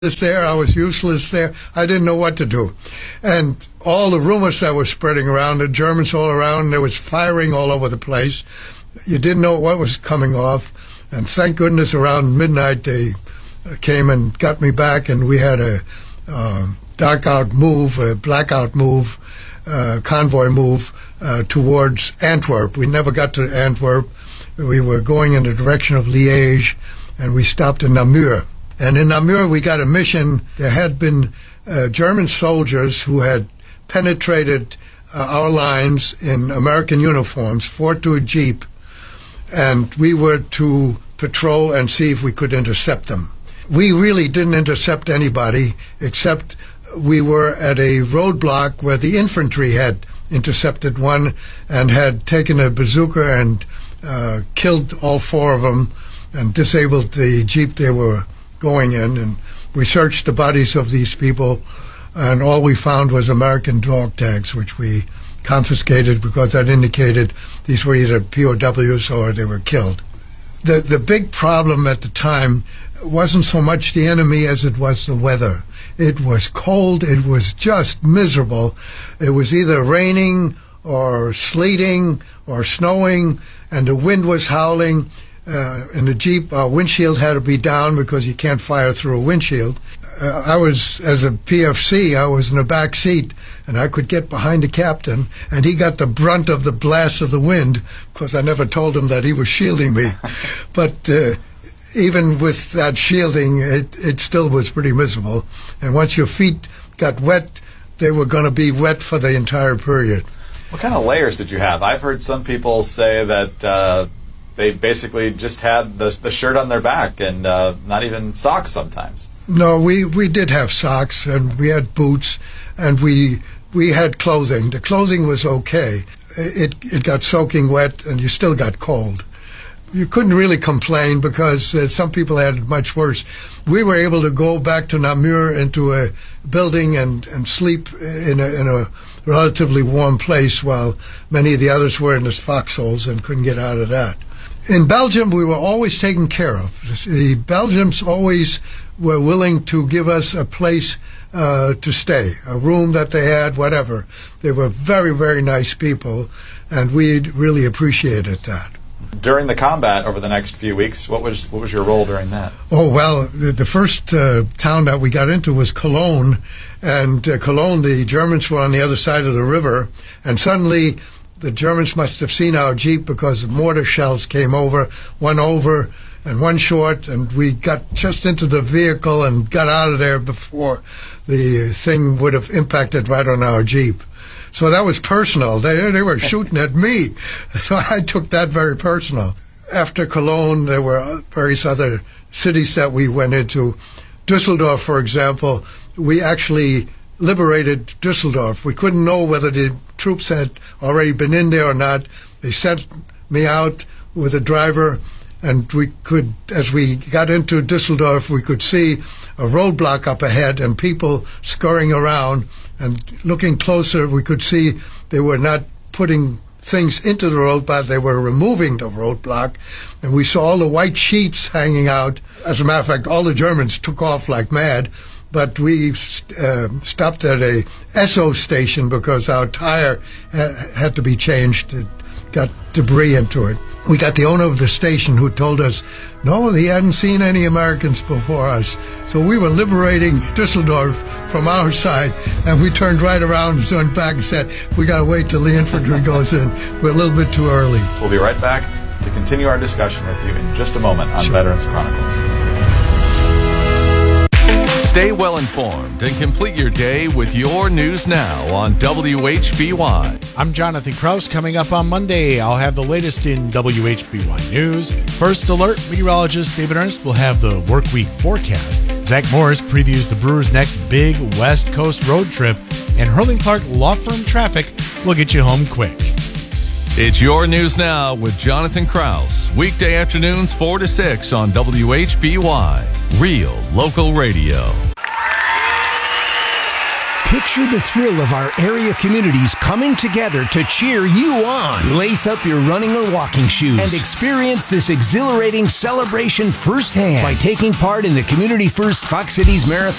there. I was useless there. I didn't know what to do. And all the rumors that were spreading around, the Germans all around, there was firing all over the place. You didn't know what was coming off. And thank goodness around midnight they came and got me back, and we had a blackout move, convoy move towards Antwerp. We never got to Antwerp. We were going in the direction of Liège, and we stopped in Namur. And in Namur, we got a mission. There had been German soldiers who had penetrated our lines in American uniforms, fought to a jeep, and we were to patrol and see if we could intercept them. We really didn't intercept anybody, except we were at a roadblock where the infantry had intercepted one and had taken a bazooka and killed all four of them and disabled the jeep they were going in. And we searched the bodies of these people, and all we found was American dog tags, which we confiscated because that indicated these were either POWs or they were killed. The big problem at the time wasn't so much the enemy as it was the weather. It was cold. It was just miserable. It was either raining or sleeting or snowing, and the wind was howling. In the Jeep, our windshield had to be down because you can't fire through a windshield. I was, as a PFC, I was in the back seat, and I could get behind the captain, and he got the brunt of the blast of the wind because I never told him that he was shielding me. But even with that shielding, it still was pretty miserable. And once your feet got wet, they were going to be wet for the entire period. What kind of layers did you have? I've heard some people say that they basically just had the shirt on their back and not even socks sometimes. No, we did have socks, and we had boots, and we had clothing. The clothing was okay. It got soaking wet, and you still got cold. You couldn't really complain because some people had it much worse. We were able to go back to Namur into a building and sleep in a relatively warm place while many of the others were in the foxholes and couldn't get out of that. In Belgium, we were always taken care of. The Belgians always were willing to give us a place to stay, a room that they had, whatever. They were very, very nice people, and we really appreciated that. During the combat over the next few weeks, what was your role during that? Oh, well, the first town that we got into was Cologne, and Cologne, the Germans were on the other side of the river, and suddenly the Germans must have seen our Jeep because mortar shells came over and one short, and we got just into the vehicle and got out of there before the thing would have impacted right on our Jeep. So that was personal. They were shooting at me. So I took that very personal. After Cologne, there were various other cities that we went into. Dusseldorf, for example, we actually liberated Dusseldorf. We couldn't know whether the troops had already been in there or not. They sent me out with a driver, and we could, as we got into Dusseldorf, we could see a roadblock up ahead and people scurrying around. And looking closer, we could see they were not putting things into the roadblock, they were removing the roadblock. And we saw all the white sheets hanging out. As a matter of fact, all the Germans took off like mad. But we stopped at a Esso station because our tire had to be changed. It got debris into it. We got the owner of the station who told us, no, he hadn't seen any Americans before us. So we were liberating Dusseldorf from our side, and we turned right around and turned back and said, we got to wait till the infantry goes in. We're a little bit too early. We'll be right back to continue our discussion with you in just a moment on Veterans Chronicles. Stay well informed and complete your day with your news now on WHBY. I'm Jonathan Kraus. Coming up on Monday, I'll have the latest in WHBY news. First alert, meteorologist David Ernst will have the work week forecast. Zach Morris previews the Brewers' next big West Coast road trip. And Hurling Clark Law Firm Traffic will get you home quick. It's your news now with Jonathan Kraus. Weekday afternoons 4 to 6 on WHBY. Real local radio. Picture the thrill of our area communities coming together to cheer you on. Lace up your running or walking shoes and experience this exhilarating celebration firsthand by taking part in the Community First Fox Cities Marathon